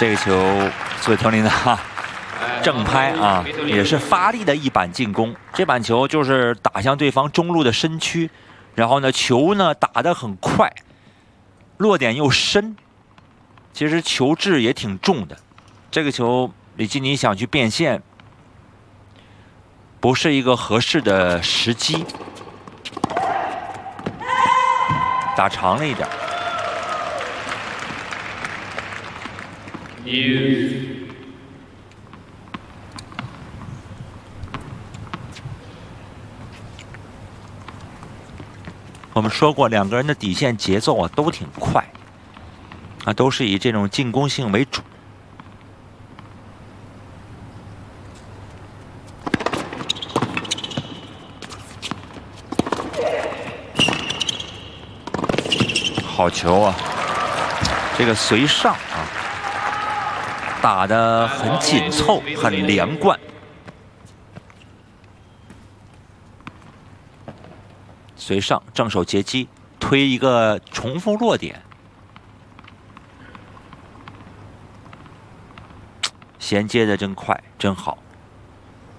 这个球，斯维托琳娜正拍啊，也是发力的一板进攻。这板球就是打向对方中路的身躯，然后呢，球呢打得很快，落点又深，其实球质也挺重的。这个球，里基尼想去变现，不是一个合适的时机，打长了一点。我们说过，两个人的底线节奏啊都挺快，啊，都是以这种进攻性为主。好球啊！这个随上啊，打得很紧凑，很连贯。随上正手截击，推一个重复落点，衔接的真快，真好。